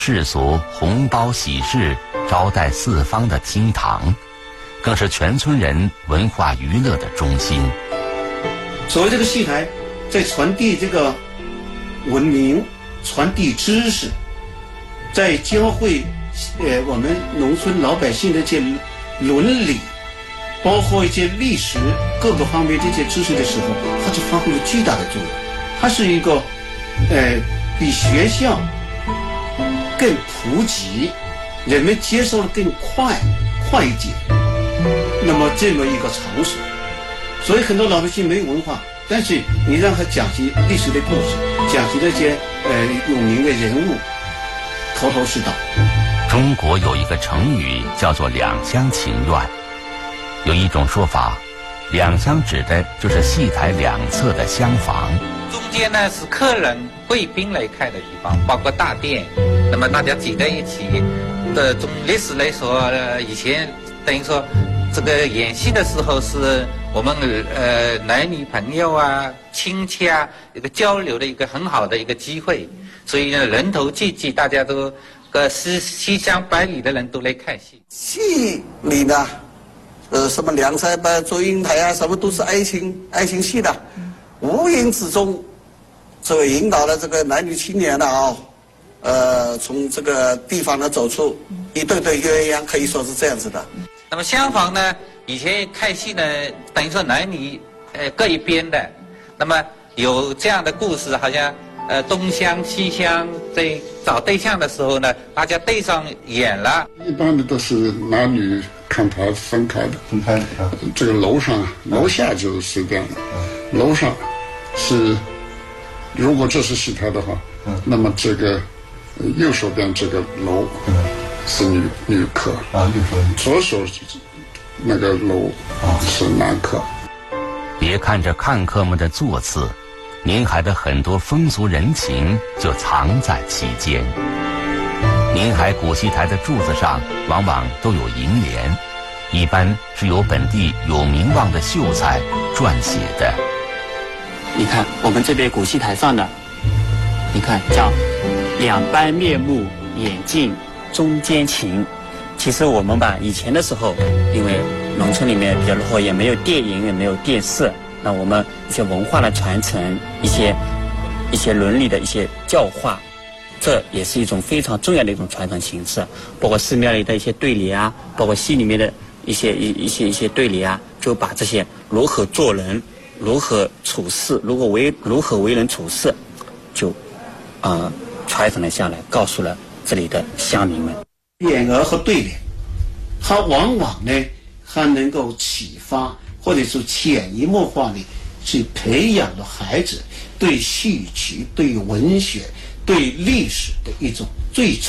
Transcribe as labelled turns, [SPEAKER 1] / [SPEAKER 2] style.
[SPEAKER 1] 世俗红包喜事、招待四方的厅堂，更是全村人文化娱乐的中心。
[SPEAKER 2] 所谓这个戏台，在传递这个文明、传递知识，在教会我们农村老百姓的这些伦理，包括一些历史各个方面这些知识的时候，它就发挥了巨大的作用。它是一个比学校更普及，人们接受的更快捷，那么这么一个场所。所以很多老百姓没有文化，但是你让他讲起历史的故事，讲起那些有名的人物，头头是道。
[SPEAKER 1] 中国有一个成语叫做两厢情愿，有一种说法，两厢指的就是戏台两侧的厢房，
[SPEAKER 3] 中间呢是客人贵宾来看的地方，包括大殿，那么大家挤在一起的。从历史来说，以前等于说这个演戏的时候是我们男女朋友啊、亲戚啊一个交流的一个很好的一个机会，所以呢人头济济，大家都西厢百里的人都来看戏。
[SPEAKER 4] 戏里呢，什么梁山伯、祝英台啊，什么都是爱情戏的，无形之中，这个引导了这个男女青年呢从这个地方呢走出一对对鸳鸯，可以说是这样子的。
[SPEAKER 3] 那么厢房呢，以前看戏呢，等于说男女各一边的，那么有这样的故事，好像东厢西厢在找对象的时候呢，大家对上眼了。
[SPEAKER 5] 一般的都是男女看台分开的，这个楼上楼下就是这样的，楼上是如果这是戏台的话，那么这个右手边这个楼是女客左手那个楼是男客。
[SPEAKER 1] 别看着看客们的座次，宁海的很多风俗人情就藏在其间。宁海古戏台的柱子上往往都有楹联，一般是由本地有名望的秀才撰写的。
[SPEAKER 6] 你看我们这边古戏台上的，你看叫两般面目，眼镜中间情。其实我们以前的时候，因为农村里面比较落后，也没有电影，也没有电视，那我们一些文化的传承，一些伦理的一些教化，这也是一种非常重要的一种传承形式。包括寺庙里的一些对联啊，包括戏里面的一些对联啊，就把这些如何做人、如何处事、如何为人处事，就传承了下来，告诉了这里的乡民们。
[SPEAKER 2] 匾额和对联，它往往呢还能够启发或者说潜移默化地去培养了孩子对戏曲、对文学、对历史的一种最